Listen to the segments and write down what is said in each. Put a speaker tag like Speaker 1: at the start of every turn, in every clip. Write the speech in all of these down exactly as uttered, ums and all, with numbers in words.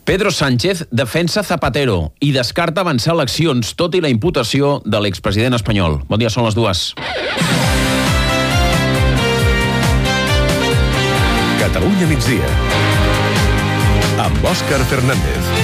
Speaker 1: Pedro Sánchez defensa Zapatero i descarta avançar eleccions, tot i la imputació de l'expresident espanyol. Bon dia, són les dues.
Speaker 2: Catalunya migdia, amb Òscar Fernández.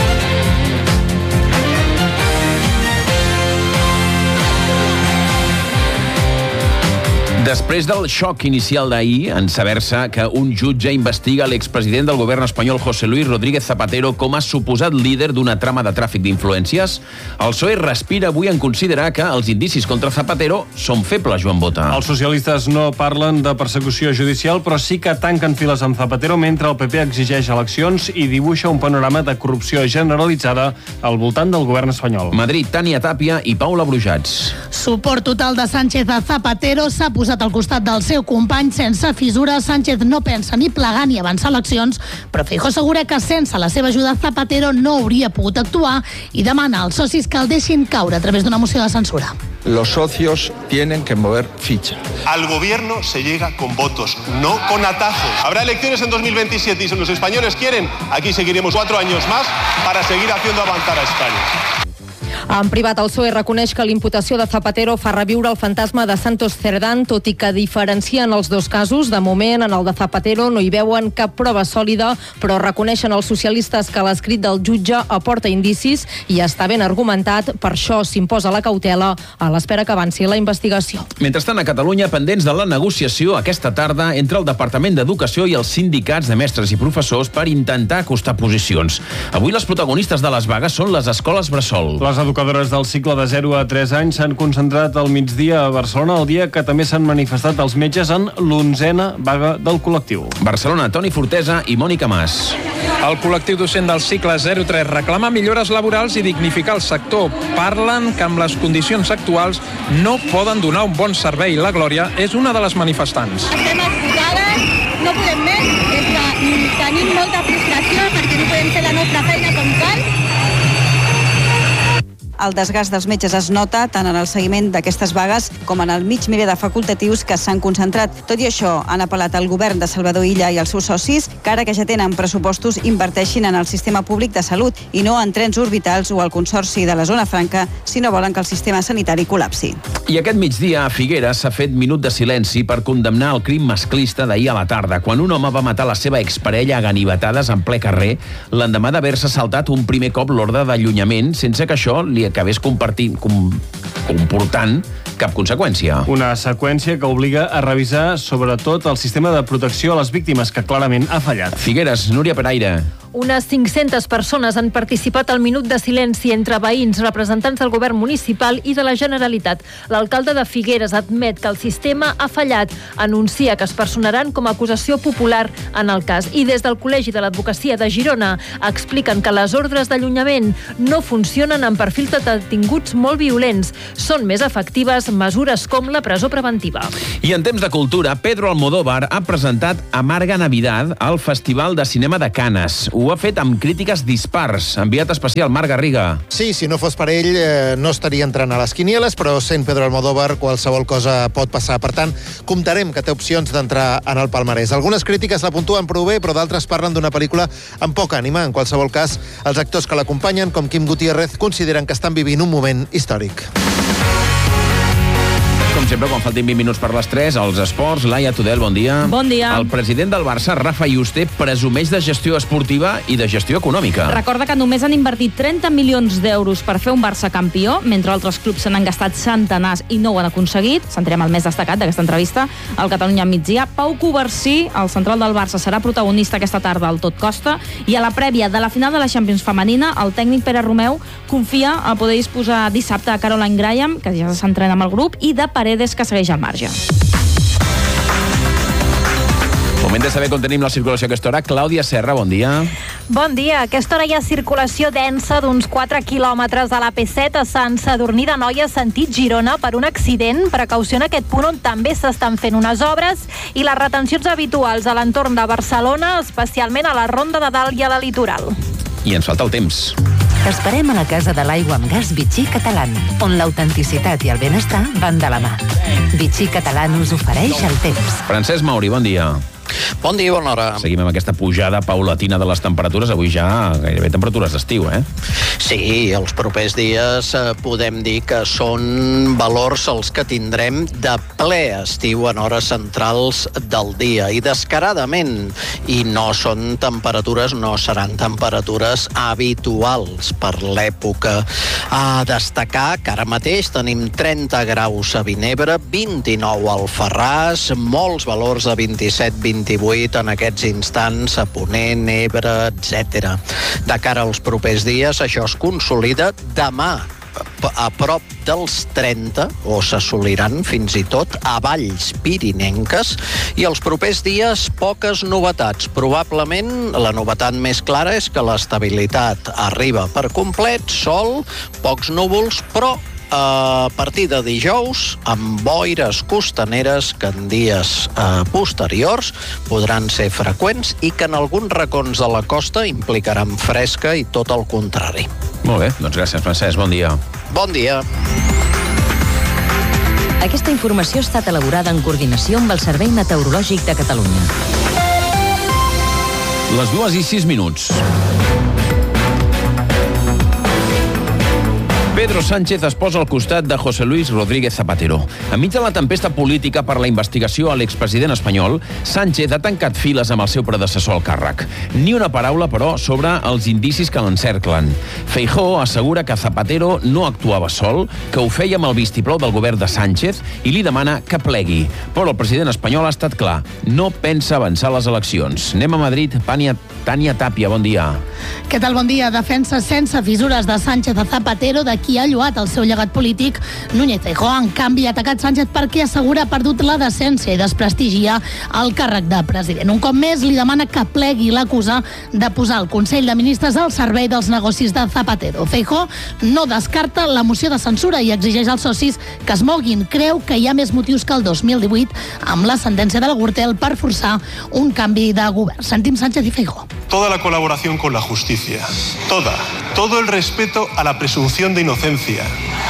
Speaker 1: Després del xoc inicial d'ahir, en saber-se que un jutge investiga l'expresident del govern espanyol José Luis Rodríguez Zapatero com a suposat líder d'una trama de tràfic d'influències, el P S O E respira avui en considerar que els indicis contra Zapatero són febles, Joan Bota.
Speaker 3: Els socialistes no parlen de persecució judicial, però sí que tanquen files amb Zapatero mentre el P P exigeix eleccions i dibuixa un panorama de corrupció generalitzada al voltant del govern espanyol.
Speaker 1: Madrid, Tània Tàpia i Paula Brujats.
Speaker 4: Suport total de Sánchez a Zapatero, s'ha posat al costat del seu company sense fissures. Sánchez no pensa ni plegar ni avançar eleccions, però Feijóo assegura que sense la seva ajuda Zapatero no hauria pogut actuar i demana als socis que el deixin caure a través d'una moció de censura.
Speaker 5: Los socios tienen que mover ficha.
Speaker 6: Al gobierno se llega con votos, no con atajos. Habrá elecciones en dos mil veintisiete y si los españoles quieren, aquí seguiremos cuatro años más para seguir haciendo avanzar a España.
Speaker 7: En privat, el P S O E reconeix que l'imputació de Zapatero fa reviure el fantasma de Santos Cerdán, tot i que diferencien els dos casos. De moment, en el de Zapatero no hi veuen cap prova sòlida, però reconeixen els socialistes que l'escrit del jutge aporta indicis i està ben argumentat. Per això s'imposa la cautela a l'espera que avanci la investigació.
Speaker 1: Mentrestant, a Catalunya, pendents de la negociació aquesta tarda entre el Departament d'Educació i els sindicats de mestres i professors per intentar acostar posicions. Avui les protagonistes de les vagues són les escoles bressol.
Speaker 3: Les educadores del cicle de zero a tres anys s'han concentrat al migdia a Barcelona, el dia que també s'han manifestat els metges en l'onzena vaga del col·lectiu.
Speaker 1: Barcelona, Toni Fortesa i Mònica Mas.
Speaker 8: El col·lectiu docent del cicle zero tres reclama millores laborals i dignificar el sector. Parlen que amb les condicions actuals no poden donar un bon servei. La Glòria és una de les manifestants.
Speaker 9: Estem esgotades, no podem més, és que tenim molta frustració perquè no podem fer la nostra feina com cal.
Speaker 10: El desgast dels metges es nota tant en el seguiment d'aquestes vagues com en el mig miler de facultatius que s'han concentrat. Tot i això, han apel·lat al govern de Salvador Illa i als seus socis que ara que ja tenen pressupostos inverteixin en el sistema públic de salut i no en trens orbitals o el Consorci de la Zona Franca si no volen que el sistema sanitari col·lapsi.
Speaker 1: I aquest migdia a Figueres s'ha fet minut de silenci per condemnar el crim masclista d'ahir a la tarda, quan un home va matar la seva exparella a ganivetades en ple carrer, l'endemà d'haver-se saltat un primer cop l'ordre d'allunyament sense que això li acabés compartint, com, comportant cap conseqüència.
Speaker 3: Una seqüència que obliga a revisar sobretot el sistema de protecció a les víctimes, que clarament ha fallat.
Speaker 1: Figueres, Núria Peraire.
Speaker 7: Unes cinc-centes persones han participat al minut de silenci entre veïns, representants del govern municipal i de la Generalitat. L'alcalde de Figueres admet que el sistema ha fallat, anuncia que es personaran com a acusació popular en el cas. I des del Col·legi de l'Advocacia de Girona expliquen que les ordres d'allunyament no funcionen amb perfils de detinguts molt violents. Són més efectives mesures com la presó preventiva.
Speaker 1: I en temps de cultura, Pedro Almodóvar ha presentat Amarga Navidad al Festival de Cinema de Canes. Ho ha fet amb crítiques dispars. Enviat especial, Marc Garriga.
Speaker 11: Sí, si no fos per ell, eh, no estaria entrant a les quinieles, però sent Pedro Almodóvar qualsevol cosa pot passar. Per tant, comptarem que té opcions d'entrar en el palmarès. Algunes crítiques la puntuen prou bé, però d'altres parlen d'una pel·lícula amb poca ànima. En qualsevol cas, els actors que l'acompanyen, com Quim Gutiérrez, consideren que estan vivint un moment històric.
Speaker 1: Com sempre, quan faltin vint minuts per les tres, als esports. Laia Tudel, bon dia.
Speaker 12: Bon dia.
Speaker 1: El president del Barça, Rafa Yuste, presumeix de gestió esportiva i de gestió econòmica.
Speaker 12: Recorda que només han invertit trenta milions d'euros per fer un Barça campió, mentre altres clubs s'han gastat centenars i no ho han aconseguit. Centrem el més destacat d'aquesta entrevista al Catalunya migdia. Pau Covarsí, el central del Barça, serà protagonista aquesta tarda al Tot Costa, i a la prèvia de la final de la Champions femenina, el tècnic Pere Romeu confia a poder disposar dissabte a Caroline Graham, que ja s'entrena amb el grup, i de Paredes, que segueix al marge.
Speaker 1: Moment de saber com tenim la circulació a aquesta hora. Clàudia Serra, bon dia.
Speaker 13: Bon dia. A aquesta hora hi ha circulació densa d'uns quatre quilòmetres a l'A P set a Sant Sadurní d'Anoia, sentit Girona, per un accident. Precaució en aquest punt on també s'estan fent unes obres, i les retencions habituals a l'entorn de Barcelona, especialment a la Ronda de Dalt i a la Litoral.
Speaker 1: I ens falta el temps.
Speaker 14: T'esperem a la Casa de l'Aigua amb Gas Vichy Catalán, on l'autenticitat i el benestar van de la mà. Vichy Catalán us ofereix el temps.
Speaker 1: Francesc Mauri, bon dia.
Speaker 15: Bon dia, bona hora.
Speaker 1: Seguim amb aquesta pujada paulatina de les temperatures. Avui ja gairebé temperatures d'estiu, eh?
Speaker 15: Sí, els propers dies eh, podem dir que són valors els que tindrem de ple estiu en hores centrals del dia. I descaradament. I no són temperatures, no seran temperatures habituals per l'època. A destacar que ara mateix tenim trenta graus a Vinebre, vint-i-nou al Ferràs, molts valors de vint-i-set vint-i-vuit en aquests instants a Ponent, Ebre, etcètera. De cara als propers dies, això es consolida demà a prop dels trenta, o s'assoliran fins i tot a valls pirinenques, i els propers dies poques novetats. Probablement la novetat més clara és que l'estabilitat arriba per complet, sol, pocs núvols, però a partir de dijous, amb boires costaneres que en dies eh, posteriors podran ser freqüents i que en alguns racons de la costa implicaran fresca i tot el contrari.
Speaker 1: Molt bé, doncs gràcies, Francesc. Bon dia.
Speaker 15: Bon dia.
Speaker 14: Aquesta informació ha estat elaborada en coordinació amb el Servei Meteorològic de Catalunya.
Speaker 1: Les dues i sis minuts. Pedro Sánchez es posa al costat de José Luis Rodríguez Zapatero. Enmig de la tempesta política per la investigació a l'expresident espanyol, Sánchez ha tancat files amb el seu predecessor al càrrec. Ni una paraula, però, sobre els indicis que l'encerclen. Feijóo assegura que Zapatero no actuava sol, que ho feia amb el vistiplou del govern de Sánchez i li demana que plegui. Però el president espanyol ha estat clar. No pensa avançar les eleccions. Anem a Madrid. Tània, Tània Tàpia, bon dia.
Speaker 4: Què tal, bon dia? Defensa sense fissures de Sánchez a Zapatero, de qui ha lloat el seu llegat polític. Núñez Feijóo, en canvi, ha atacat Sánchez perquè assegura ha perdut la decència i desprestigia el càrrec de president. Un cop més, li demana que plegui, l'acusa de posar el Consell de Ministres al servei dels negocis de Zapatero. Feijóo no descarta la moció de censura i exigeix als socis que es moguin. Creu que hi ha més motius que el dos mil divuit amb la sentència de la Gürtel per forçar un canvi de govern. Sentim Sánchez i Feijóo.
Speaker 6: Toda la colaboración con la justicia, toda, todo el respeto a la presunción de inocencia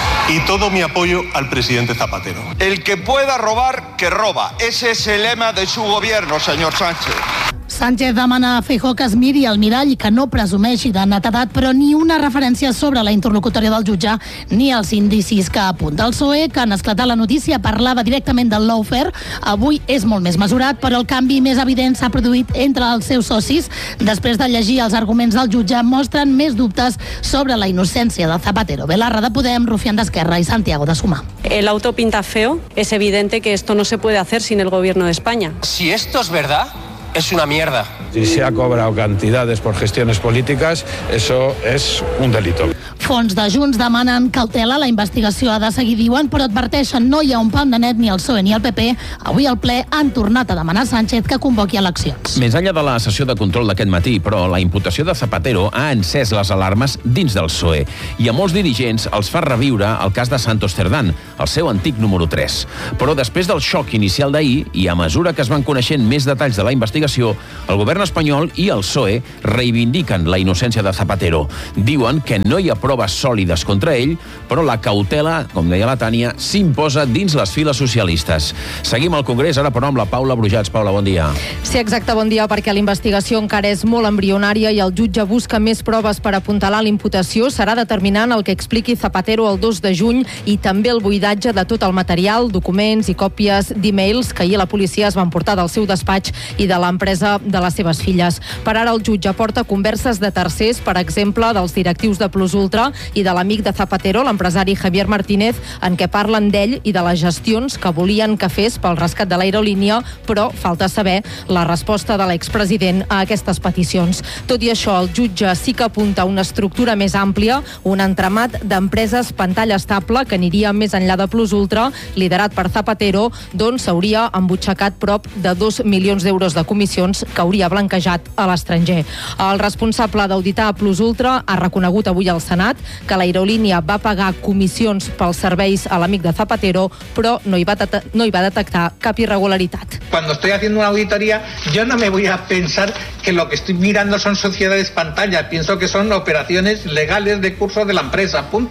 Speaker 6: y todo mi apoyo al presidente Zapatero.
Speaker 5: El que pueda robar, que roba. Ese es el lema de su gobierno, señor Sánchez.
Speaker 4: Sánchez demana a Feijóo que es miri al mirall i que no presumeixi de netedat, però ni una referència sobre la interlocutòria del jutge ni els indicis que apunta. El P S O E, que en esclatar la notícia parlava directament del lawfare, avui és molt més mesurat, però el canvi més evident s'ha produït entre els seus socis. Després de llegir els arguments del jutge, mostren més dubtes sobre la innocència de Zapatero. Belarra de Podem, Rufián d'Esquerra i Santiago de Sumar.
Speaker 16: El auto pinta feo. Es evidente que esto no se puede hacer sin el gobierno de España.
Speaker 17: Si esto es verdad, es una mierda.
Speaker 18: Si se ha cobrado cantidades por gestiones políticas, eso es un delito.
Speaker 4: Fons de Junts demanen cautela. La investigació ha de seguir, diuen, però adverteixen no hi ha un pam de net ni el P S O E ni el P P. Avui al ple han tornat a demanar a Sánchez que convoqui eleccions.
Speaker 1: Més enllà de la sessió de control d'aquest matí, però la imputació de Zapatero ha encès les alarmes dins del P S O E i a molts dirigents els fa reviure el cas de Santos Cerdán, el seu antic número tres. Però després del xoc inicial d'ahir i a mesura que es van coneixent més detalls de la investigació, el govern espanyol i el P S O E reivindiquen la innocència de Zapatero. Diuen que no hi ha proves sòlides contra ell, però la cautela, com deia la Tània, s'imposa dins les files socialistes. Seguim al Congrés, ara però amb la Paula Brujats. Paula, bon dia.
Speaker 7: Sí, exacte, bon dia, perquè la investigació encara és molt embrionària i el jutge busca més proves per apuntalar l'imputació. Serà determinant el que expliqui Zapatero el dos de juny i també el buidatge de tot el material, documents i còpies d'e-mails que ahir la policia es van portar del seu despatx i de l'empresa de les seves filles. Per ara el jutge porta converses de tercers, per exemple, dels directius de Plus Ultra i de l'amic de Zapatero, l'empresari Javier Martínez, en què parlen d'ell i de les gestions que volien que fes pel rescat de l'aerolínia, però falta saber la resposta de l'expresident a aquestes peticions. Tot i això, el jutge sí que apunta una estructura més àmplia, un entramat d'empreses pantalla estable que aniria més enllà de Plus Ultra, liderat per Zapatero, d'on s'hauria embutxacat prop de dos milions d'euros de comissions que hauria blanquejat a l'estranger. El responsable d'auditar a Plus Ultra ha reconegut avui al Senat que l'aerolínia va pagar comissions pels serveis a l'amic de Zapatero, però no hi va, no hi va detectar cap irregularitat.
Speaker 19: Cuando estoy haciendo una auditoría, yo no me voy a pensar que lo que estoy mirando son sociedades pantalla. Pienso que son operaciones legales de curso de la empresa, punto.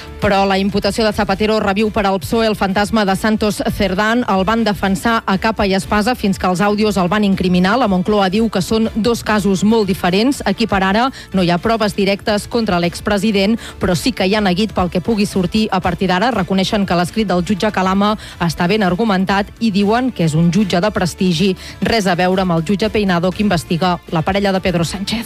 Speaker 20: Però la imputació de Zapatero reviu per al P S O E el fantasma de Santos Cerdán. El van defensar a capa i espasa fins que els àudios el van incriminar. La Moncloa diu que són dos casos molt diferents. Aquí per ara no hi ha proves directes contra l'expresident, però sí que hi ha neguit pel que pugui sortir a partir d'ara. Reconeixen que l'escrit del jutge Calama està ben argumentat i diuen que és un jutge de prestigi. Res a veure amb el jutge Peinado que investiga la parella de Pedro Sánchez.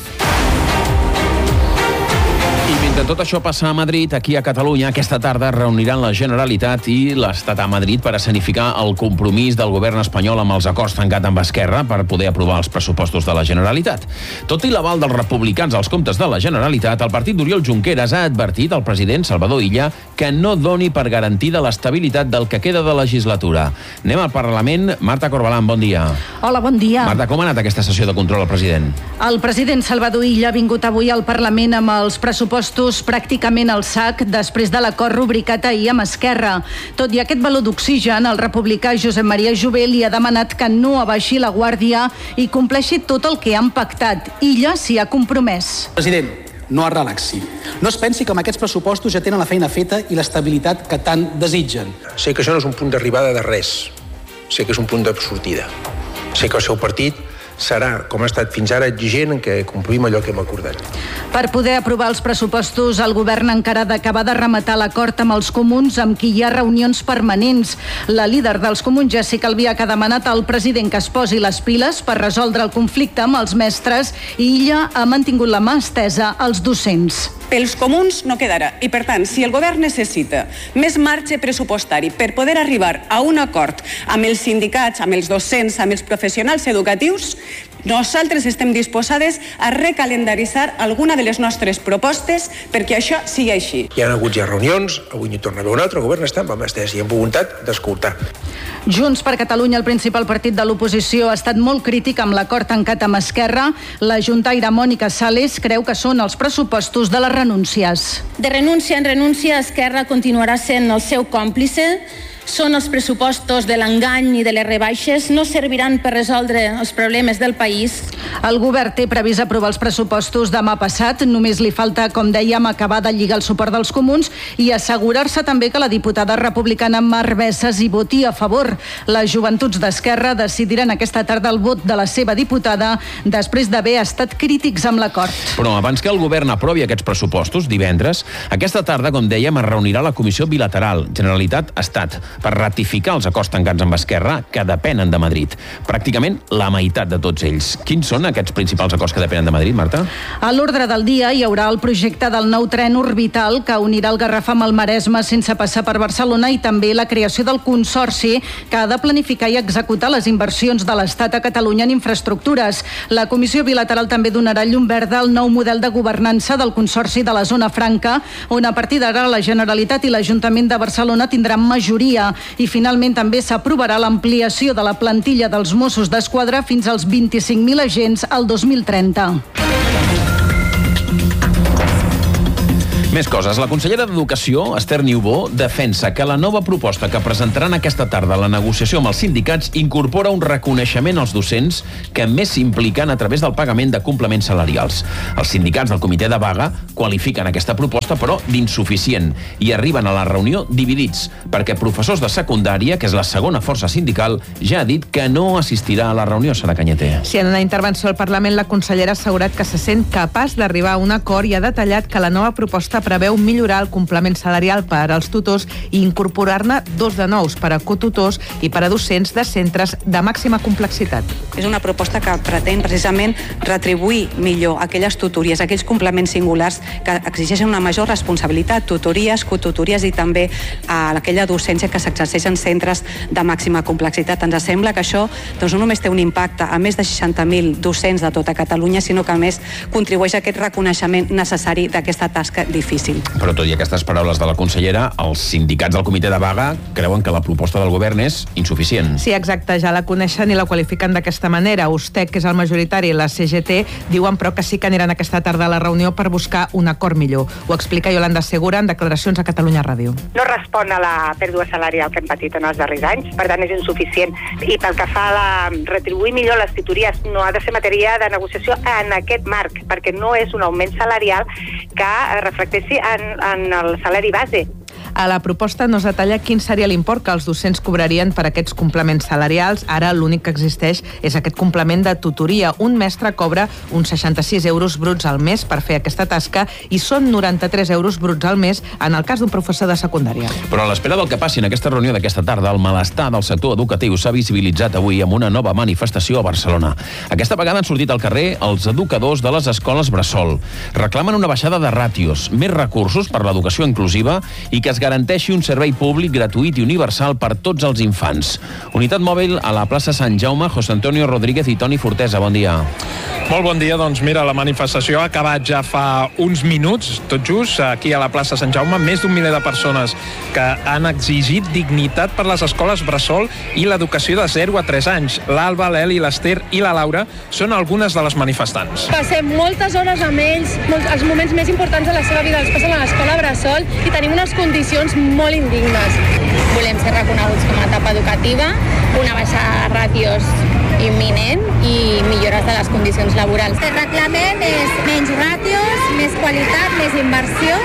Speaker 1: I mentre tot això passa a Madrid, aquí a Catalunya, aquesta tarda reuniran la Generalitat i l'Estat a Madrid per escenificar el compromís del govern espanyol amb els acords tancats amb Esquerra per poder aprovar els pressupostos de la Generalitat. Tot i l'aval dels republicans als comptes de la Generalitat, el partit d'Oriol Junqueras ha advertit al president Salvador Illa que no doni per garantida l'estabilitat del que queda de legislatura. Anem al Parlament. Marta Corbalán, bon dia.
Speaker 21: Hola, bon dia.
Speaker 1: Marta, com ha anat aquesta sessió de control al president?
Speaker 21: El president Salvador Illa ha vingut avui al Parlament amb els pressupostos pràcticament al sac després de l'acord rubricat ahir amb Esquerra. Tot i aquest baló d'oxigen, el republicà Josep Maria Jové li ha demanat que no abaixi la guàrdia i compleixi tot el que han pactat. Illa s'hi ha compromès.
Speaker 22: President, no es relaxi. No es pensi que amb aquests pressupostos ja tenen la feina feta i l'estabilitat que tant desitgen.
Speaker 23: Sé que això no és un punt d'arribada de res. Sé que és un punt de sortida. Sé que el seu partit serà, com ha estat fins ara, exigent en què complim allò que hem acordat.
Speaker 21: Per poder aprovar els pressupostos, el govern encara ha d'acabar de rematar l'acord amb els comuns, amb qui hi ha reunions permanents. La líder dels comuns, Jessica Albiach, ha demanat al president que es posi les piles per resoldre el conflicte amb els mestres i ella ha mantingut la mà estesa als docents.
Speaker 24: Pels comuns no quedarà i, per tant, si el govern necessita més marge pressupostari per poder arribar a un acord amb els sindicats, amb els docents, amb els professionals educatius, nosaltres estem disposades a recalendaritzar alguna de les nostres propostes perquè això sigui així.
Speaker 23: Hi ha hagut ja reunions, avui n'hi torna a haver un altre, el govern està amb estès i amb voluntat d'escoltar.
Speaker 21: Junts per Catalunya, el principal partit de l'oposició, ha estat molt crític amb l'acord tancat amb Esquerra. La juntaire Mònica Sales creu que són els pressupostos de les renúncies.
Speaker 25: De renúncia en renúncia, Esquerra continuarà sent el seu còmplice. Són els pressupostos de l'engany i de les rebaixes, no serviran per resoldre els problemes del país.
Speaker 21: El govern té previst aprovar els pressupostos demà passat. Només li falta, com dèiem, acabar de lligar el suport dels comuns i assegurar-se també que la diputada republicana Mar Bessas hi voti a favor. Les joventuts d'Esquerra decidiran aquesta tarda el vot de la seva diputada després d'haver estat crítics amb l'acord.
Speaker 1: Però abans que el govern aprovi aquests pressupostos, divendres, aquesta tarda, com dèiem, es reunirà la Comissió Bilateral Generalitat-Estat per ratificar els acords tancats amb Esquerra que depenen de Madrid. Pràcticament la meitat de tots ells. Quins són aquests principals acords que depenen de Madrid, Marta?
Speaker 21: A l'ordre del dia hi haurà el projecte del nou tren orbital que unirà el Garraf amb el Maresme sense passar per Barcelona i també la creació del Consorci que ha de planificar i executar les inversions de l'Estat a Catalunya en infraestructures. La Comissió Bilateral també donarà llum verda al nou model de governança del Consorci de la Zona Franca, on a partir d'ara la Generalitat i l'Ajuntament de Barcelona tindran majoria. I finalment també s'aprovarà l'ampliació de la plantilla dels Mossos d'Esquadra fins als vint-i-cinc mil agents al dos mil trenta.
Speaker 1: Més coses. La consellera d'Educació, Esther Niubó, defensa que la nova proposta que presentaran aquesta tarda a la negociació amb els sindicats incorpora un reconeixement als docents que més s'impliquen a través del pagament de complements salarials. Els sindicats del comitè de vaga qualifiquen aquesta proposta, però, d'insuficient i arriben a la reunió dividits, perquè professors de secundària, que és la segona força sindical, ja ha dit que no assistirà a la reunió. Sara Canyeter.
Speaker 26: Sí, en una intervenció al Parlament, la consellera ha assegurat que se sent capaç d'arribar a un acord i ha detallat que la nova proposta preveu millorar el complement salarial per als tutors i incorporar-ne dos de nous per a cotutors i per a docents de centres de màxima complexitat.
Speaker 16: És una proposta que pretén precisament retribuir millor aquelles tutories, aquells complements singulars que exigeixen una major responsabilitat, tutories, cotutories i també a aquella docència que s'exerceix en centres de màxima complexitat. Ens sembla que això doncs, no només té un impacte a més de seixanta mil docents de tota Catalunya, sinó que a més contribueix a aquest reconeixement necessari d'aquesta tasca difícil.
Speaker 1: Però tot i aquestes paraules de la consellera, els sindicats del comitè de vaga creuen que la proposta del govern és insuficient.
Speaker 26: Sí, exacte, ja la coneixen i la qualifiquen d'aquesta manera. USTEC, que és el majoritari, i la C G T diuen però que sí que aniran aquesta tarda a la reunió per buscar un acord millor. Ho explica Yolanda Segura en declaracions a Catalunya Ràdio.
Speaker 27: No respon a la pèrdua salarial que hem patit en els darrers anys, per tant és insuficient. I pel que fa a la retribuir millor les tutories, no ha de ser matèria de negociació en aquest marc, perquè no és un augment salarial que reflecteix fessi en, en el salari base.
Speaker 26: A la proposta no es detalla quin seria l'import que els docents cobrarien per aquests complements salarials. Ara l'únic que existeix és aquest complement de tutoria. Un mestre cobra uns seixanta-sis euros bruts al mes per fer aquesta tasca i són noranta-tres euros bruts al mes en el cas d'un professor de secundària.
Speaker 1: Però a l'espera del que passi en aquesta reunió d'aquesta tarda, el malestar del sector educatiu s'ha visibilitzat avui amb una nova manifestació a Barcelona. Aquesta vegada han sortit al carrer els educadors de les escoles bressol. Reclamen una baixada de ràtios, més recursos per l'educació inclusiva i que es garanteixi un servei públic gratuït i universal per tots els infants. Unitat mòbil a la plaça Sant Jaume, José Antonio Rodríguez i Toni Fortesa. Bon dia.
Speaker 2: Molt bon dia. Doncs mira, la manifestació ha acabat ja fa uns minuts, tot just, aquí a la plaça Sant Jaume. Més d'un miler de persones que han exigit dignitat per les escoles bressol i l'educació de zero a tres anys. L'Alba, l'Eli, l'Ester i la Laura són algunes de les manifestants.
Speaker 3: Passem moltes hores amb ells, molts, els moments més importants de la seva vida els passen a l'escola bressol i tenim unes condicions molt indignes.
Speaker 8: Volem ser reconeguts com a etapa educativa, una baixada de ràtios imminent i millores de les condicions laborals.
Speaker 9: El que reclamem és menys ràtios, més qualitat, més inversió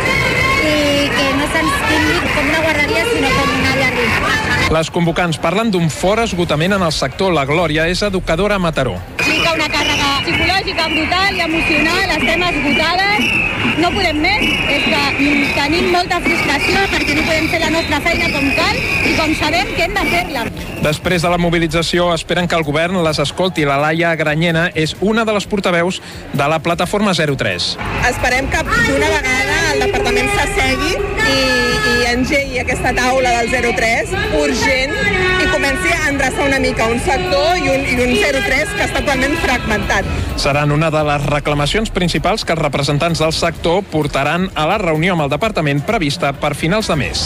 Speaker 9: i que no se'ns tingui com una guarderia sinó com una àrea rica.
Speaker 2: Les convocants parlen d'un fort esgotament en el sector. La Glòria és educadora a Mataró.
Speaker 3: Implica una càrrega psicològica brutal i emocional, estem esgotades, no podem més, és que tenim molta frustració perquè no podem fer la nostra feina com cal i com sabem que hem de fer-la.
Speaker 2: Després de la mobilització esperen que el govern les escolti. La Laia Granyena és una de les portaveus de la plataforma zero tres.
Speaker 10: Esperem que d'una vegada el departament s'assegui i, i engegui aquesta taula del zero tres urgent i comenci a endreçar una mica un sector i un, i un zero tres que està actualment fragmentat.
Speaker 2: Seran una de les reclamacions principals que els representants del sector portaran a la reunió amb el departament prevista per finals de mes.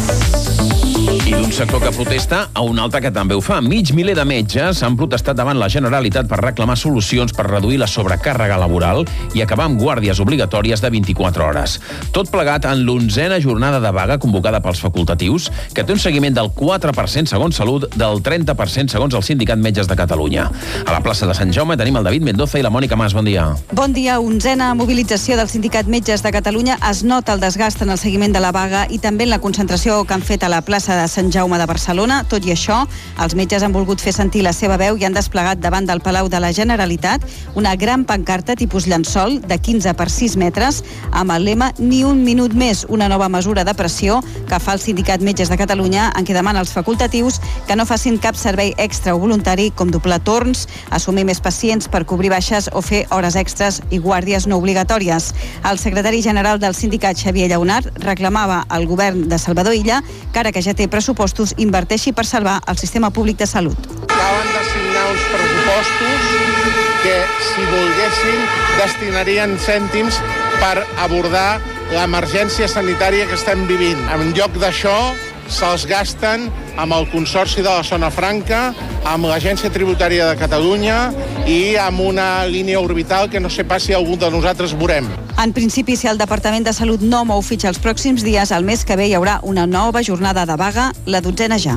Speaker 1: I d'un sector que protesta a un altre que també ho fa. Mig miler de metges han protestat davant la Generalitat per reclamar solucions per reduir la sobrecàrrega laboral i acabar amb guàrdies obligatòries de vint-i-quatre hores. Tot plegat en l'onzena jornada de vaga convocada pels facultatius, que té un seguiment del quatre per cent segons Salut, del trenta per cent segons el Sindicat Metges de Catalunya. A la plaça de Sant Jaume tenim el David Mendoza i la Mònica Mas. Bon dia.
Speaker 11: Bon dia. Onzena mobilització del Sindicat Metges de Catalunya. Es nota el desgast en el seguiment de la vaga i també en la concentració que han fet a la plaça de Sant Jaume de Barcelona. Tot i això, els metges han volgut fer sentir la seva veu i han desplegat davant del Palau de la Generalitat una gran pancarta tipus llençol de quinze per sis metres amb el lema Ni un minut més, una nova mesura de pressió que fa el Sindicat Metges de Catalunya en què demana als facultatius que no facin cap servei extra o voluntari com doblar torns, assumir més pacients per cobrir baixes o fer hores extres i guàrdies no obligatòries. El secretari general del sindicat, Xavier Lleonart, reclamava al govern de Salvador Illa que ara que ja té pressupostos inverteixi per salvar el sistema públic de salut.
Speaker 12: Acaben de signar uns pressupostos que, si volguessin, destinarien cèntims per abordar l'emergència sanitària que estem vivint. En lloc d'això, se'ls gasten amb el Consorci de la Zona Franca, amb l'Agència Tributària de Catalunya i amb una línia orbital que no sé pas si algú de nosaltres veurem.
Speaker 11: En principi, si el Departament de Salut no mou fitxa els pròxims dies, el mes que ve hi haurà una nova jornada de vaga, la dotzena ja.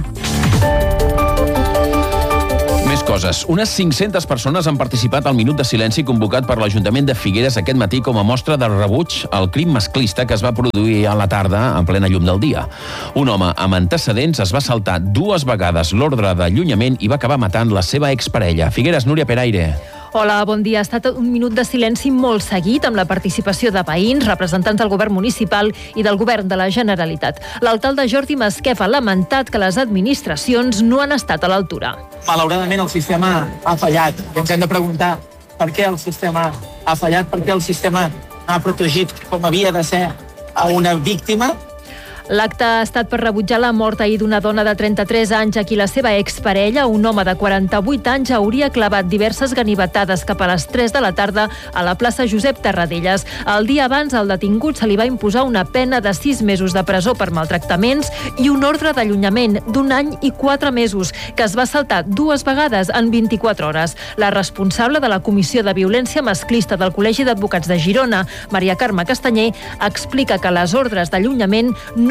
Speaker 1: Més coses. Unes cinc-centes persones han participat al minut de silenci convocat per l'Ajuntament de Figueres aquest matí com a mostra de rebuig al crim masclista que es va produir a la tarda en plena llum del dia. Un home amb antecedents es va saltar dues vegades l'ordre d'allunyament i va acabar matant la seva exparella. Figueres, Núria Peraire.
Speaker 7: Hola, bon dia. Ha estat un minut de silenci molt seguit amb la participació de veïns, representants del govern municipal i del govern de la Generalitat. L'alcalde Jordi Masquef ha lamentat que les administracions no han estat a l'altura.
Speaker 28: Malauradament el sistema ha fallat i ens hem de preguntar per què el sistema ha fallat, per què el sistema ha protegit com havia de ser a una víctima.
Speaker 7: L'acte ha estat per rebutjar la mort ahir d'una dona de trenta-tres anys a qui la seva exparella, un home de quaranta-vuit anys, hauria clavat diverses ganivetades cap a les tres de la tarda a la plaça Josep Tarradellas. El dia abans, al detingut se li va imposar una pena de sis mesos de presó per maltractaments i un ordre d'allunyament d'un any i quatre mesos, que es va saltar dues vegades en vint-i-quatre hores. La responsable de la Comissió de Violència Masclista del Col·legi d'Advocats de Girona, Maria Carme Castanyer, explica que les ordres d'allunyament no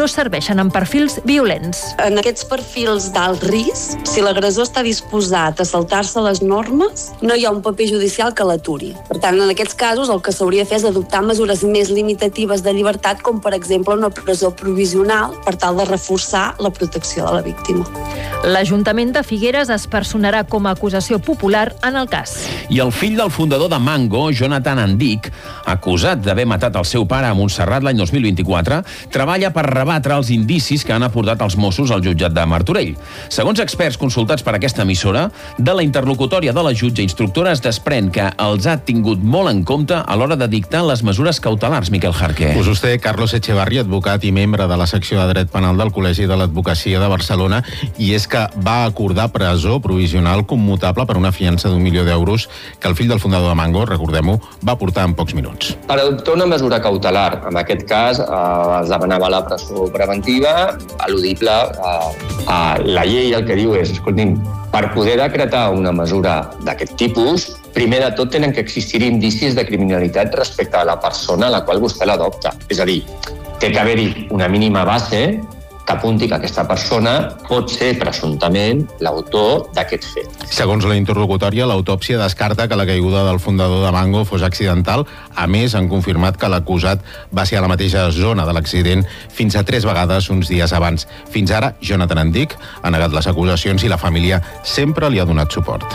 Speaker 7: no serveixen en perfils violents.
Speaker 4: En aquests perfils d'alt risc, si l'agressor està disposat a saltar-se les normes, no hi ha un paper judicial que l'aturi. Per tant, en aquests casos, el que s'hauria de fer és adoptar mesures més limitatives de llibertat, com per exemple una presó provisional, per tal de reforçar la protecció de la víctima.
Speaker 7: L'Ajuntament de Figueres es personarà com a acusació popular en el cas.
Speaker 1: I el fill del fundador de Mango, Jonathan Andic, acusat d'haver matat el seu pare a Montserrat l'any dos mil vint-i-quatre, treballa per rebatre els indicis que han aportat els Mossos al jutjat de Martorell. Segons experts consultats per aquesta emissora, de la interlocutòria de la jutge instructora es desprèn que els ha tingut molt en compte a l'hora de dictar les mesures cautelars, Miquel Jarque.
Speaker 5: Us ho té Carlos Echevarri, advocat i membre de la secció de dret penal del Col·legi de l'Advocacia de Barcelona, i és que va acordar presó provisional commutable per una fiança d'un milió d'euros que el fill del fundador de Mango, recordem-ho, va portar en pocs minuts.
Speaker 6: Per adoptar una mesura cautelar, en aquest cas eh, es demanava la presó preventiva, eludible. Eh, eh, la llei el que diu és, escolti'm, per poder decretar una mesura d'aquest tipus, primer de tot tenen que existir indicis de criminalitat respecte a la persona a la qual vostè l'adopta. És a dir, té que haver-hi una mínima base que apunti que aquesta persona pot ser presumptament l'autor d'aquest fet.
Speaker 5: Segons la interlocutòria, l'autòpsia descarta que la caiguda del fundador de Mango fos accidental. A més, han confirmat que l'acusat va ser a la mateixa zona de l'accident fins a tres vegades uns dies abans. Fins ara, Jonathan Andic ha negat les acusacions i la família sempre li ha donat suport.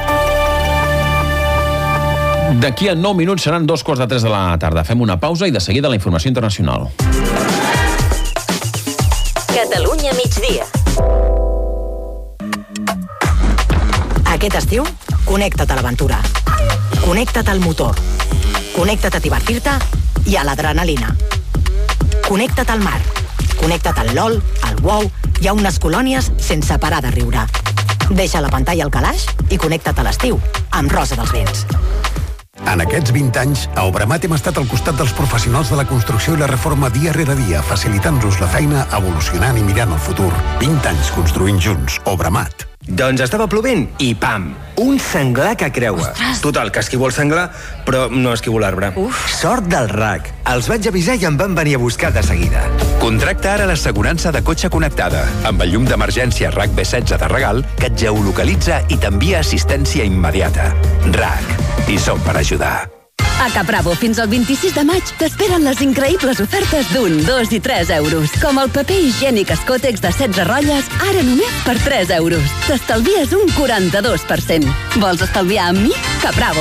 Speaker 1: D'aquí a nou minuts seran dos quarts de tres de la tarda. Fem una pausa i de seguida la informació internacional.
Speaker 13: Catalunya migdia. Aquest estiu, connecta't a l'aventura. Connecta't al motor. Connecta't a divertir-te i a l'adrenalina. Connecta't al mar. Connecta't al LOL, al WoW i a unes colònies sense parar de riure. Deixa la pantalla al calaix i connecta't a l'estiu amb Rosa dels Vents.
Speaker 14: En aquests vint anys, a Obramat hem estat al costat dels professionals de la construcció i la reforma dia rere dia, facilitant-nos la feina, evolucionant i mirant el futur. vint anys construint junts. Obramat.
Speaker 15: Doncs estava plovent i pam! Un senglar que creua. Ostres. Total, que esquivo el senglar, però no esquivo l'arbre. Sort del R A C. Els vaig avisar i em van venir a buscar de seguida.
Speaker 17: Contracta ara l'assegurança de cotxe connectada, amb el llum d'emergència R A C B setze de regal, que et geolocalitza i t'envia assistència immediata. R A C. I som per ajudar.
Speaker 18: A Capravo, fins al vint-i-sis de maig, t'esperen les increïbles ofertes d'un, dos i tres euros. Com el paper higiènic Escotex de setze rotlles, ara només per tres euros. T'estalvies un quaranta-dos per cent. Vols estalviar amb mi? Capravo.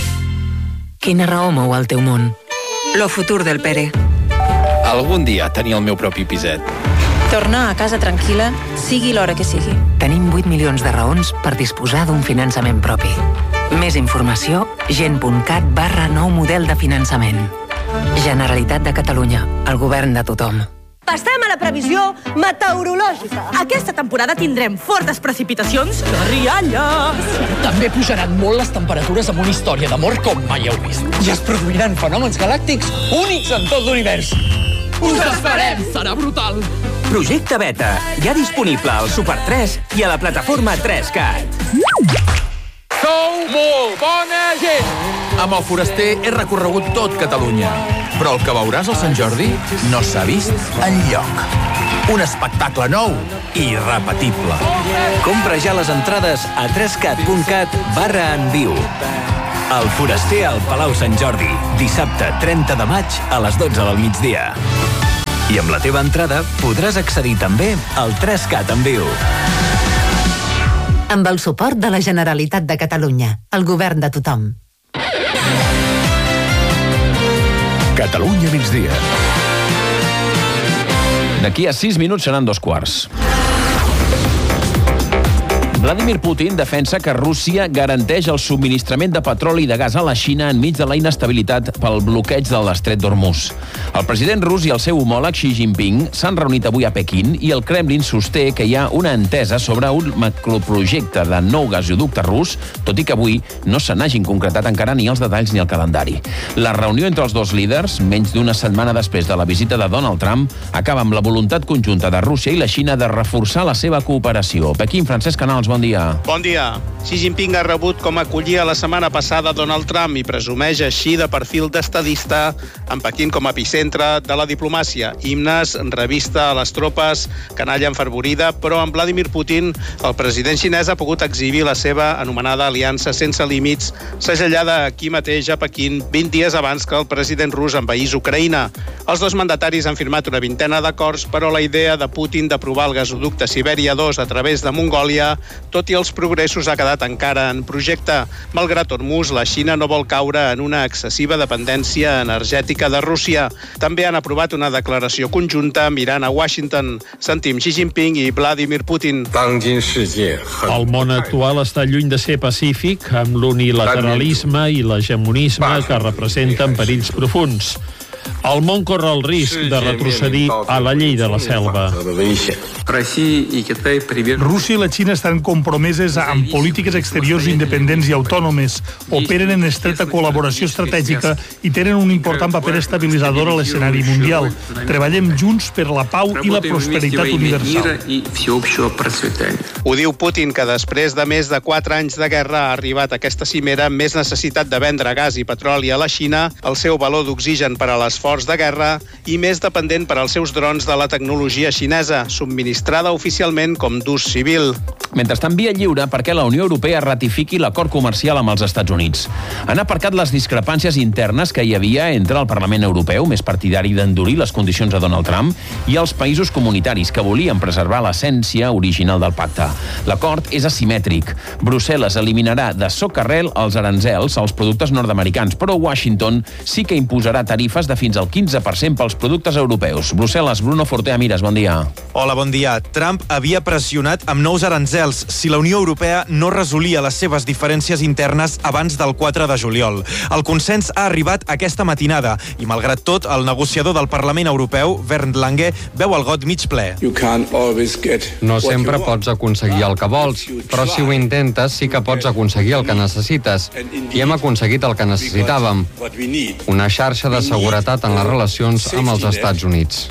Speaker 29: Quina raó mou el teu món?
Speaker 30: Lo futur del Pere.
Speaker 31: Algun dia tenir el meu propi piset.
Speaker 30: Tornar a casa tranquil·la, sigui l'hora que sigui.
Speaker 29: Tenim vuit milions de raons per disposar d'un finançament propi. Més informació, gent.cat barra nou model de finançament. Generalitat de Catalunya, el govern de tothom.
Speaker 32: Passem a la previsió meteorològica. Aquesta temporada tindrem fortes precipitacions de rialles.
Speaker 33: També pujaran molt les temperatures amb una història d'amor com mai heu vist. I es produiran fenòmens galàctics únics en tot l'univers. Us esperem! Serà brutal!
Speaker 34: Projecte Beta, ja disponible al Super tres i a la plataforma tres cat.
Speaker 35: Sou molt bona gent! Amb el Foraster he recorregut tot Catalunya, però el que veuràs al Sant Jordi no s'ha vist enlloc. Un espectacle nou i irrepetible.
Speaker 34: Compra ja les entrades a trescat.cat barra en viu. El Foraster al Palau Sant Jordi, dissabte trenta de maig a les dotze del migdia. I amb la teva entrada podràs accedir també al tres cat en viu.
Speaker 13: Amb el suport de la Generalitat de Catalunya, el govern de tothom.
Speaker 17: Catalunya migdia.
Speaker 1: D'aquí a sis minuts seran dos quarts. Vladimir Putin defensa que Rússia garanteix el subministrament de petroli i de gas a la Xina enmig de la inestabilitat pel bloqueig de l'estret d'Hormuz. El president rus i el seu homòleg Xi Jinping s'han reunit avui a Pequín i el Kremlin sosté que hi ha una entesa sobre un macroprojecte de nou gasoducte rus, tot i que avui no se n'hagin concretat encara ni els detalls ni el calendari. La reunió entre els dos líders, menys d'una setmana després de la visita de Donald Trump, acaba amb la voluntat conjunta de Rússia i la Xina de reforçar la seva cooperació. Pequín, Francesc Canals, bon dia.
Speaker 2: Bon dia. Xi Jinping ha rebut com acollia la setmana passada Donald Trump i presumeix així de perfil d'estadista amb Pequín com a epicentre de la diplomàcia. Himnes, revista a les tropes, canalla enfervorida, però amb Vladimir Putin, el president xinès ha pogut exhibir la seva anomenada aliança sense límits, segellada aquí mateix a Pequín vint dies abans que el president rus envaís Ucraïna. Els dos mandataris han firmat una vintena d'acords, però la idea de Putin d'aprovar el gasoducte Sibèria dos a través de Mongòlia, tot i els progressos, ha quedat encara en projecte. Malgrat Hormuz, la Xina no vol caure en una excessiva dependència energètica de Rússia. També han aprovat una declaració conjunta mirant a Washington. Sentim Xi Jinping i Vladimir Putin.
Speaker 3: El món actual està lluny de ser pacífic, amb l'unilateralisme i l'hegemonisme que representen perills profunds. El món corre el risc de retrocedir a la llei de la selva.
Speaker 8: Rússia i la Xina estan compromeses amb polítiques exteriors independents i autònomes, operen en estreta col·laboració estratègica i tenen un important paper estabilitzador a l'escenari mundial. Treballem junts per la pau i la prosperitat universal.
Speaker 2: Ho diu Putin, que després de més de quatre anys de guerra ha arribat a aquesta cimera amb més necessitat de vendre gas i petroli a la Xina, el seu valor d'oxigen per a l'esforç de guerra i més dependent per als seus drons de la tecnologia xinesa, subministrada oficialment com d'ús civil.
Speaker 1: Mentrestant, via lliure perquè la Unió Europea ratifiqui l'acord comercial amb els Estats Units. Han aparcat les discrepàncies internes que hi havia entre el Parlament Europeu, més partidari d'endurir les condicions a Donald Trump, i els països comunitaris, que volien preservar l'essència original del pacte. L'acord és asimètric. Brussel·les eliminarà de socarrel els aranzels als productes nord-americans, però Washington sí que imposarà tarifes de fins al quinze per cent pels productes europeus. Brussel·les, Bruno Fortea Mires, bon dia.
Speaker 9: Hola, bon dia. Trump havia pressionat amb nous aranzels si la Unió Europea no resolia les seves diferències internes abans del quatre de juliol. El consens ha arribat aquesta matinada i, malgrat tot, el negociador del Parlament Europeu, Bernd Lange, veu el got mig ple.
Speaker 10: No sempre pots aconseguir el que vols, però si ho intentes sí que pots aconseguir el que necessites. I hem aconseguit el que necessitàvem. Una xarxa de seguretat en les relacions amb els Estats Units.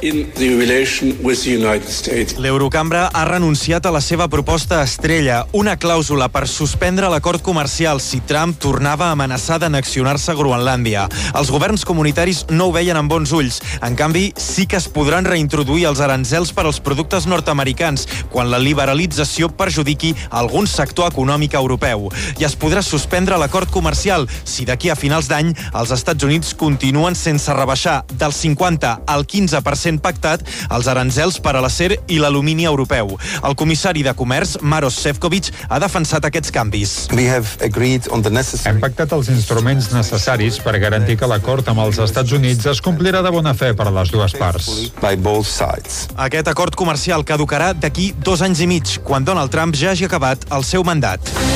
Speaker 9: L'Eurocambra ha renunciat a la seva proposta estrella, una clàusula per suspendre l'acord comercial si Trump tornava a amenaçar d'annexionar-se Groenlàndia. Els governs comunitaris no ho veien amb bons ulls. En canvi, sí que es podran reintroduir els aranzels per als productes nord-americans quan la liberalització perjudiqui algun sector econòmic europeu. I es podrà suspendre l'acord comercial si d'aquí a finals d'any els Estats Units continuen sense rebaixar del cinquanta al quinze per cent pactat els aranzels per a l'acer i l'alumini europeu. El comissari de Comerç, Maros Sefcovic, ha defensat aquests canvis.
Speaker 16: Hem pactat els instruments necessaris per garantir que l'acord amb els Estats Units es complirà de bona fe per a les dues parts.
Speaker 9: Aquest acord comercial caducarà d'aquí dos anys i mig, quan Donald Trump ja hagi acabat el seu mandat.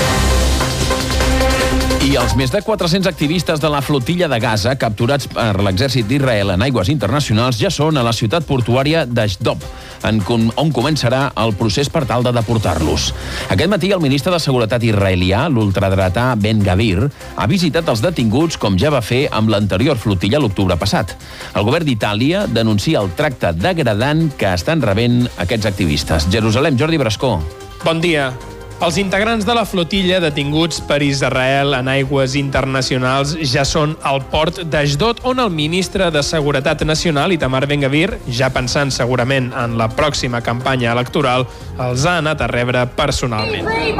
Speaker 1: I els més de quatre-cents activistes de la flotilla de Gaza capturats per l'exèrcit d'Israel en aigües internacionals ja són a la ciutat portuària d'Ashdod, on començarà el procés per tal de deportar-los. Aquest matí el ministre de Seguretat israelià, l'ultradretà Ben Gavir, ha visitat els detinguts com ja va fer amb l'anterior flotilla l'octubre passat. El govern d'Itàlia denuncia el tracte degradant que estan rebent aquests activistes. Jerusalem, Jordi Brascó.
Speaker 19: Bon dia. Els integrants de la flotilla detinguts per Israel en aigües internacionals ja són al port d'Ashdod, on el ministre de Seguretat Nacional, Itamar Ben-Gvir, ja pensant segurament en la pròxima campanya electoral, els ha anat a rebre personalment.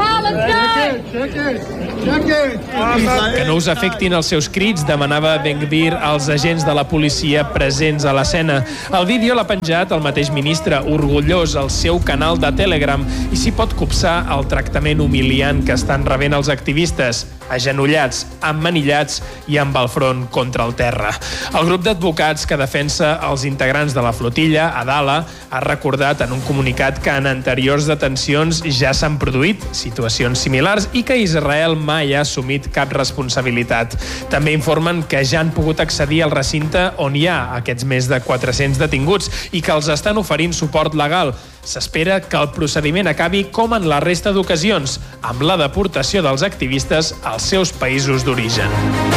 Speaker 19: Que no us afectin els seus crits, demanava Ben-Gvir als agents de la policia presents a l'escena. El vídeo l'ha penjat el mateix ministre, orgullós al seu canal de Telegram, i s'hi pot copsar el tractament humiliant que estan rebent els activistes, agenollats, emmanillats i amb el front contra el terra. El grup d'advocats que defensa els integrants de la flotilla, Adala, ha recordat en un comunicat que en anteriors detencions ja s'han produït situacions similars i que Israel mai ha assumit cap responsabilitat. També informen que ja han pogut accedir al recinte on hi ha aquests més de quatre-cents detinguts i que els estan oferint suport legal. S'espera que el procediment acabi com en la resta d'ocasions, amb la deportació dels activistes als seus països d'origen.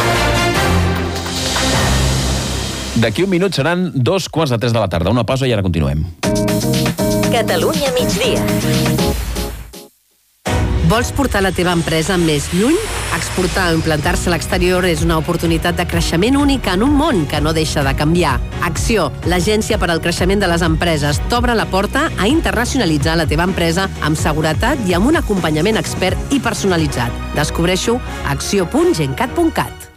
Speaker 1: D'aquí un minut seran dos quarts de tres de la tarda. Una pausa i ara continuem.
Speaker 20: Catalunya migdia.
Speaker 4: Vols portar la teva empresa més lluny? Exportar o implantar-se a l'exterior és una oportunitat de creixement única en un món que no deixa de canviar. Acció, l'agència per al creixement de les empreses, t'obre la porta a internacionalitzar la teva empresa amb seguretat i amb un acompanyament expert i personalitzat. Descobreixo a acció punt gencat punt cat.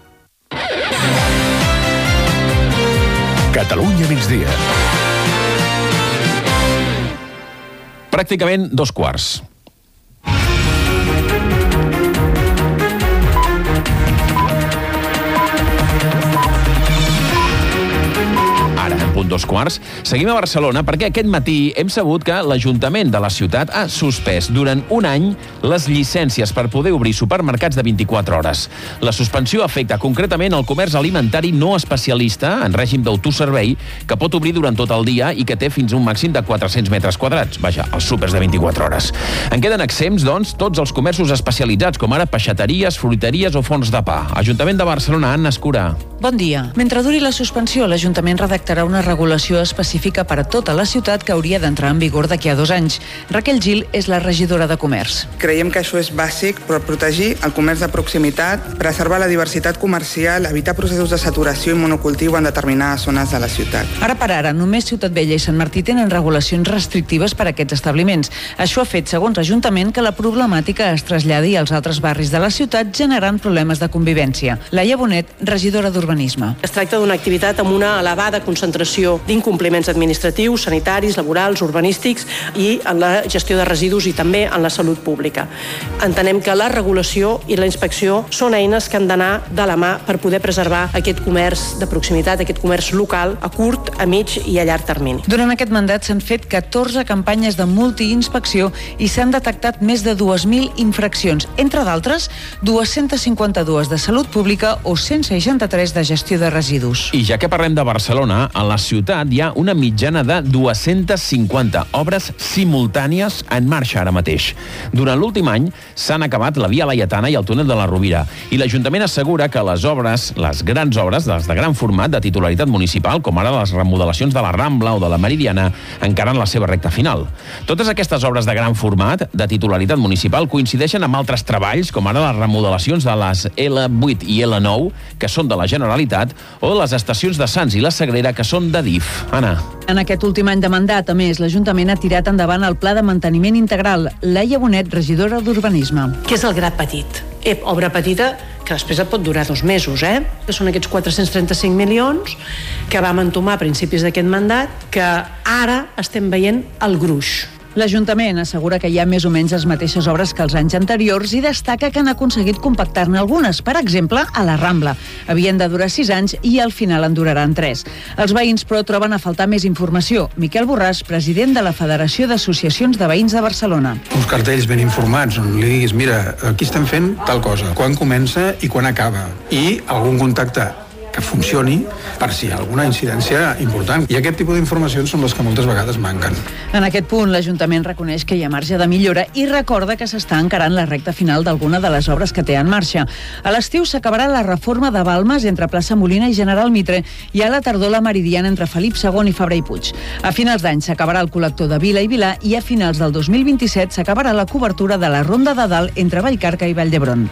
Speaker 17: Catalunya migdia.
Speaker 1: Pràcticament dos quarts. Dos quarts. Seguim a Barcelona perquè aquest matí hem sabut que l'Ajuntament de la ciutat ha suspès durant un any les llicències per poder obrir supermercats de vint-i-quatre hores. La suspensió afecta concretament el comerç alimentari no especialista en règim d'autoservei que pot obrir durant tot el dia i que té fins a un màxim de quatre-cents metres quadrats. Vaja, els súpers de vint-i-quatre hores. En queden exempts, doncs, tots els comerços especialitzats, com ara peixateries, fruiteries o forns de pa. Ajuntament de Barcelona, Anna Escurà.
Speaker 5: Bon dia. Mentre duri la suspensió, l'Ajuntament redactarà una regulació específica per a tota la ciutat que hauria d'entrar en vigor d'aquí a dos anys. Raquel Gil és la regidora de Comerç.
Speaker 6: Creiem que això és bàsic per protegir el comerç de proximitat, preservar la diversitat comercial, evitar processos de saturació i monocultiu en determinades zones de la ciutat.
Speaker 5: Ara per ara, només Ciutat Vella i Sant Martí tenen regulacions restrictives per a aquests establiments. Això ha fet, segons l'Ajuntament, que la problemàtica es traslladi als altres barris de la ciutat generant problemes de convivència. Laia Bonet, regidora d'Urbanisme.
Speaker 7: Es tracta d'una activitat amb una elevada concentració d'incompliments administratius, sanitaris, laborals, urbanístics i en la gestió de residus i també en la salut pública. Entenem que la regulació i la inspecció són eines que han d'anar de la mà per poder preservar aquest comerç de proximitat, aquest comerç local a curt, a mig i a llarg termini.
Speaker 5: Durant aquest mandat s'han fet catorze campanyes de multiinspecció i s'han detectat més de dues mil infraccions, entre d'altres, dues-centes cinquanta-dues de salut pública o cent seixanta-tres de gestió de residus.
Speaker 1: I ja que parlem de Barcelona, a la ciutat hi ha una mitjana de dues-centes cinquanta obres simultànies en marxa ara mateix. Durant l'últim any s'han acabat la Via Laietana i el túnel de la Rovira i l'Ajuntament assegura que les obres, les grans obres, les de gran format de titularitat municipal, com ara les remodelacions de la Rambla o de la Meridiana, encara en la seva recta final. Totes aquestes obres de gran format de titularitat municipal coincideixen amb altres treballs, com ara les remodelacions de les L vuit i L nou, que són de la Generalitat, o les estacions de Sants i la Sagrera, que són de D I F. Anna.
Speaker 5: En aquest últim any de mandat, a més, l'Ajuntament ha tirat endavant el Pla de Manteniment Integral. Laia Bonet, regidora d'Urbanisme.
Speaker 7: Què és el Grat Petit? Eh, obra petita que després et pot durar dos mesos, eh? Que són aquests quatre-cents trenta-cinc milions que vam entomar a principis d'aquest mandat, que ara estem veient el gruix.
Speaker 5: L'Ajuntament assegura que hi ha més o menys les mateixes obres que els anys anteriors i destaca que han aconseguit compactar-ne algunes, per exemple, a la Rambla. Havien de durar sis anys i al final en duraran tres. Els veïns, però, troben a faltar més informació. Miquel Borràs, president de la Federació d'Associacions de Veïns de Barcelona.
Speaker 11: Uns cartells ben informats on li diguis, mira, aquí estem fent tal cosa, quan comença i quan acaba. I algun contacte que funcioni per si hi ha alguna incidència important. I aquest tipus d'informacions són les que moltes vegades manquen.
Speaker 5: En aquest punt, l'Ajuntament reconeix que hi ha marge de millora i recorda que s'està encarant la recta final d'alguna de les obres que té en marxa. A l'estiu s'acabarà la reforma de Balmes entre plaça Molina i General Mitre i a la tardor la Meridiana entre Felip segon i Fabra i Puig. A finals d'any s'acabarà el col·lector de Vila i Vilà i a finals del dos mil vint-i-set s'acabarà la cobertura de la Ronda de Dalt entre Vallcarca i Vall d'Hebron.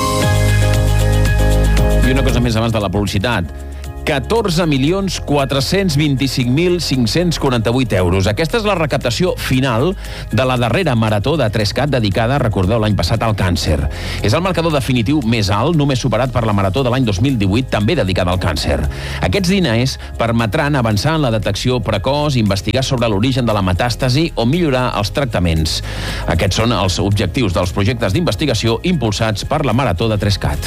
Speaker 1: I una cosa més abans de la publicitat. catorze milions quatre-cents vint-i-cinc mil cinc-cents quaranta-vuit euros. Aquesta és la recaptació final de la darrera marató de tres cat dedicada, recordeu, l'any passat al càncer. És el marcador definitiu més alt, només superat per la marató de l'any dos mil divuit, també dedicada al càncer. Aquests diners permetran avançar en la detecció precoç, investigar sobre l'origen de la metàstasi o millorar els tractaments. Aquests són els objectius dels projectes d'investigació impulsats per la marató de tres cat.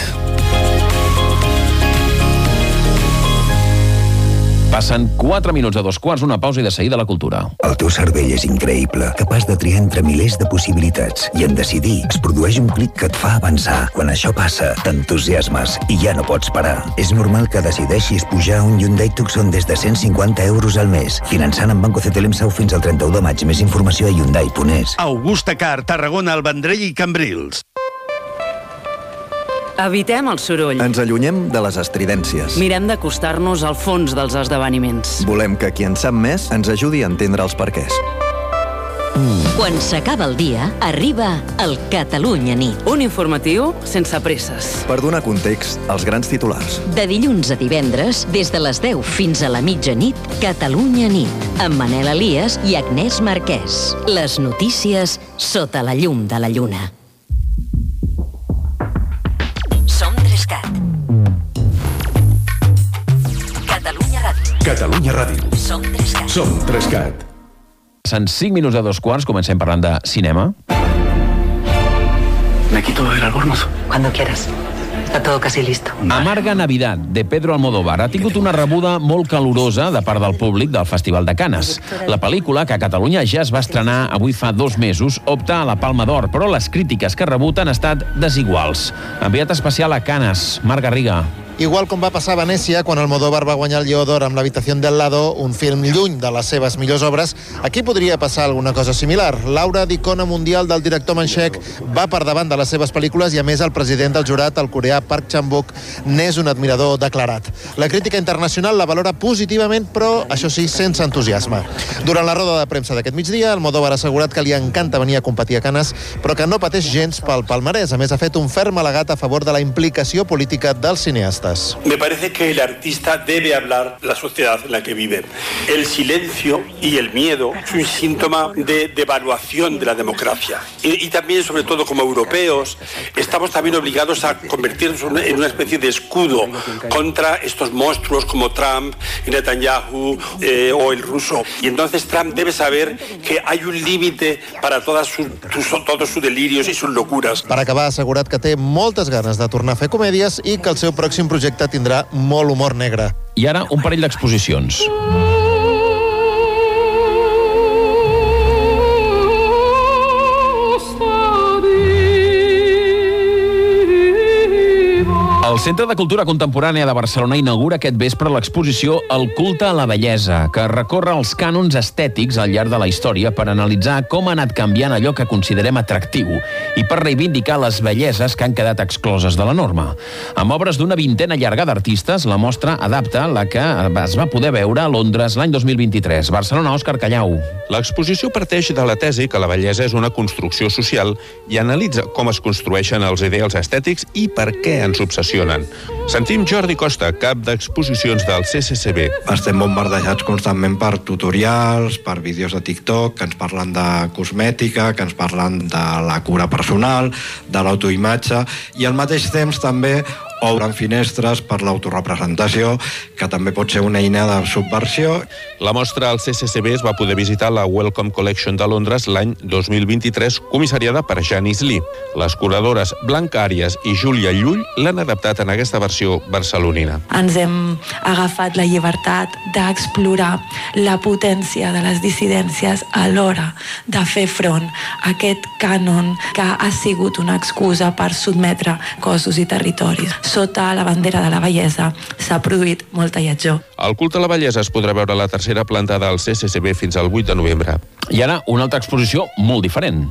Speaker 1: Passen quatre minuts a dos quarts, una pausa i de seguida la cultura.
Speaker 12: El teu cervell és increïble, capaç de triar entre milers de possibilitats. I en decidir es produeix un clic que et fa avançar. Quan això passa, t'entusiasmes i ja no pots parar. És normal que decideixis pujar un Hyundai Tucson des de cent cinquanta euros al mes, finançant amb Banco C T L M S A U fins al trenta-u de maig. Més informació a hyundai punt es.
Speaker 20: Augusta Car, Tarragona, El Vendrell i Cambrils.
Speaker 21: Evitem el soroll.
Speaker 22: Ens allunyem de les estridències.
Speaker 21: Mirem d'acostar-nos al fons dels esdeveniments.
Speaker 22: Volem que qui en sap més ens ajudi a entendre els perquès.
Speaker 21: Quan s'acaba el dia, arriba el Catalunya Nit. Un informatiu sense presses.
Speaker 22: Per donar context als grans titulars.
Speaker 21: De dilluns a divendres, des de les deu fins a la mitjanit, Catalunya Nit, amb Manel Elias i Agnès Marquès. Les notícies sota la llum de la lluna. Som Trescat. Catalunya Ràdio.
Speaker 17: Catalunya Ràdio.
Speaker 21: Som Trescat.
Speaker 17: Som Trescat.
Speaker 1: En cinc minuts de dos quarts comencem parlant de cinema.
Speaker 14: Me quito el albornoz.
Speaker 21: Cuando quieras. Está todo casi listo.
Speaker 1: Amarga Navidad, de Pedro Almodóvar, ha tingut una rebuda molt calorosa de part del públic del Festival de Canes. La pel·lícula, que a Catalunya ja es va estrenar avui fa dos mesos, opta a la Palma d'Or, però les crítiques que ha rebut han estat desiguals. Enviat especial a Canes, Marc Garriga.
Speaker 15: Igual com va passar a Venècia, quan Almodóvar va guanyar el Lleó d'Or amb L'habitació del lado, un film lluny de les seves millors obres, aquí podria passar alguna cosa similar. L'aura d'icona mundial del director manxec va per davant de les seves pel·lícules i, a més, el president del jurat, el coreà Park Chan-wook, n'és un admirador declarat. La crítica internacional la valora positivament, però, això sí, sense entusiasme. Durant la roda de premsa d'aquest migdia, Almodóvar ha assegurat que li encanta venir a competir a Canes, però que no pateix gens pel palmarès. A més, ha fet un ferm al·legat a favor de la implicació política dels cineastes.
Speaker 18: Me parece que el artista debe hablar de la sociedad en la que vive. El silencio y el miedo es un síntoma de devaluación de la democracia. Y, y también, sobre todo como europeos, estamos también obligados a convertirnos en una especie de escudo contra estos monstruos como Trump, Netanyahu eh, o el ruso. Y entonces Trump debe saber que hay un límite para todas sus, sus, todos sus delirios y sus locuras.
Speaker 15: Per acabar, ha assegurat que té moltes ganes de tornar a fer comèdies i que el seu pròxim projecte tindrà molt humor negre.
Speaker 1: I ara un parell d'exposicions. El Centre de Cultura Contemporània de Barcelona inaugura aquest vespre l'exposició El culte a la bellesa, que recorre els cànons estètics al llarg de la història per analitzar com ha anat canviant allò que considerem atractiu i per reivindicar les belleses que han quedat excloses de la norma. Amb obres d'una vintena llarga d'artistes, la mostra adapta la que es va poder veure a Londres l'any dos mil vint-i-tres. Barcelona, Òscar Callau.
Speaker 23: L'exposició parteix de la tesi que la bellesa és una construcció social i analitza com es construeixen els ideals estètics i per què ens obsessionen. Sentim Jordi Costa, cap d'exposicions del C C C B.
Speaker 24: Estem bombardejats constantment per tutorials, per vídeos de TikTok que ens parlen de cosmètica, que ens parlen de la cura personal, de l'autoimatge, i al mateix temps també obren finestres per l'autorepresentació, que també pot ser una eina de subversió.
Speaker 23: La mostra al C C C B es va poder visitar la Wellcome Collection de Londres l'any dos mil vint-i-tres, comissariada per Janice Lee. Les curadores Blanca Àrias i Júlia Llull l'han adaptat en aquesta versió barcelonina.
Speaker 25: Ens hem agafat la llibertat d'explorar la potència de les dissidències a l'hora de fer front a aquest cànon que ha sigut una excusa per sotmetre cossos i territoris. Sota la bandera de la bellesa s'ha produït molta lletjor.
Speaker 23: El culte a la bellesa es podrà veure a la tercera planta del C C C B fins al vuit de novembre.
Speaker 1: I ara una altra exposició molt diferent.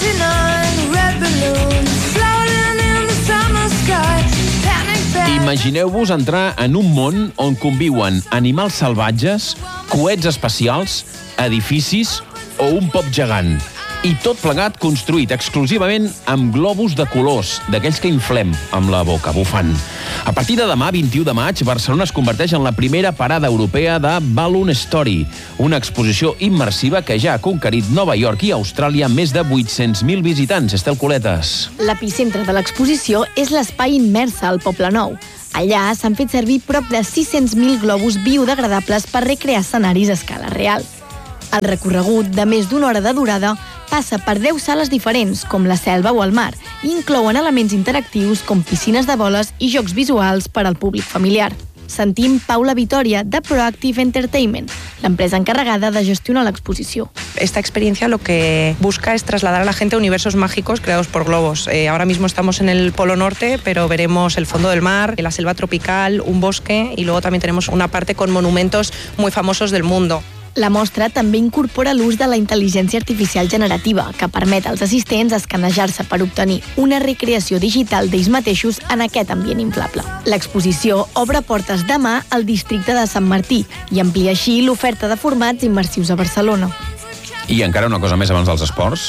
Speaker 1: Imagineu-vos entrar en un món on conviuen animals salvatges, coets espacials, edificis o un pop gegant. I tot plegat construït exclusivament amb globus de colors, d'aquells que inflem amb la boca, bufant. A partir de demà, vint-i-u de maig, Barcelona es converteix en la primera parada europea de Balloon Story, una exposició immersiva que ja ha conquerit Nova York i Austràlia amb més de vuit-cents mil visitants. Estel Coletes.
Speaker 26: L'epicentre de l'exposició és l'espai Immersa al Poble Nou. Allà s'han fet servir prop de sis-cents mil globus biodegradables per recrear escenaris a escala real. El recorregut, de més d'una hora de durada, passa per deu sales diferents, com la selva o el mar, i inclouen elements interactius com piscines de boles i jocs visuals per al públic familiar. Sentim Paula Vitòria, de Proactive Entertainment, l'empresa encarregada de gestionar l'exposició.
Speaker 27: Esta experiencia lo que busca es trasladar a la gente a universos mágicos creados por globos. Eh, ahora mismo estamos en el Polo Norte, pero veremos el fondo del mar, la selva tropical, un bosque, y luego también tenemos una parte con monumentos muy famosos del mundo.
Speaker 26: La mostra també incorpora l'ús de la intel·ligència artificial generativa, que permet als assistents escanejar-se per obtenir una recreació digital d'ells mateixos en aquest ambient inflable. L'exposició obre portes demà al districte de Sant Martí i amplia així l'oferta de formats immersius a Barcelona.
Speaker 1: I encara una cosa més abans dels esports.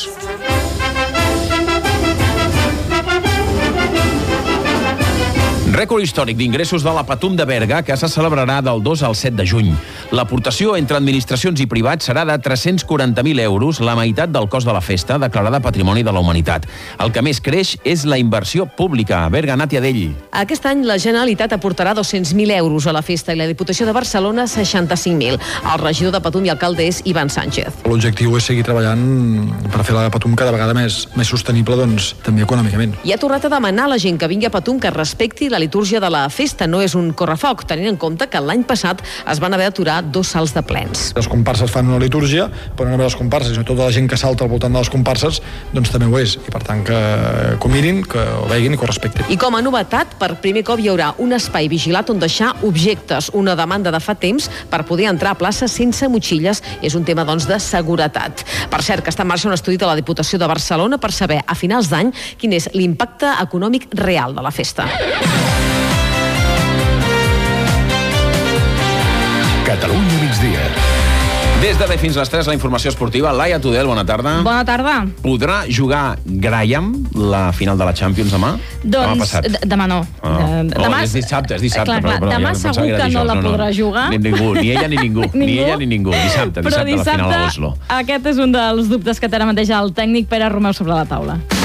Speaker 1: Rècord històric d'ingressos de la Patum de Berga, que se celebrarà del dos al set de juny. L'aportació entre administracions i privats serà de tres-cents quaranta mil euros, la meitat del cost de la festa, declarada Patrimoni de la Humanitat. El que més creix és la inversió pública. Berga, Nàtia Dell.
Speaker 2: Aquest any la Generalitat aportarà dos-cents mil euros a la festa i la Diputació de Barcelona seixanta-cinc mil. El regidor de Patum i alcalde és Ivan Sánchez.
Speaker 3: L'objectiu és seguir treballant per fer la Patum cada vegada més, més sostenible, doncs, també econòmicament.
Speaker 2: I ha tornat a demanar a la gent que vingui a Patum que respecti la litúrgia de la festa. No és un correfoc, tenint en compte que l'any passat es van haver d'aturar dos salts de plens.
Speaker 3: Les comparses fan una litúrgia, però no només les comparses, sinó tota la gent que salta al voltant de les comparses, doncs també ho és. I per tant que, que ho mirin, que ho veguin i que ho respectin.
Speaker 2: I com a novetat, per primer cop hi haurà un espai vigilat on deixar objectes, una demanda de fa temps per poder entrar a plaça sense motxilles. És un tema, doncs, de seguretat. Per cert, que està en marxa un estudi de la Diputació de Barcelona per saber a finals d'any quin és l'impacte econòmic real de la festa.
Speaker 1: Catalunya migdia. Des de bé fins a les tres, la informació esportiva. Laia Tudel, bona tarda.
Speaker 8: Bona tarda.
Speaker 1: Podrà jugar Graham la final de la Champions demà?
Speaker 8: Doncs, demà passat. Demà no.
Speaker 1: Ah. Demà... Oh, és dissabte, és dissabte.
Speaker 8: Clar, clar, però, però, demà ja segur que, que no la podrà jugar.
Speaker 1: Ni ningú, ni ella ni ningú. ningú. Ni ella ni ningú. Dissabte, dissabte, dissabte la final a Oslo.
Speaker 8: Aquest és un dels dubtes que té ara mateix el tècnic Pere Romeu sobre la taula.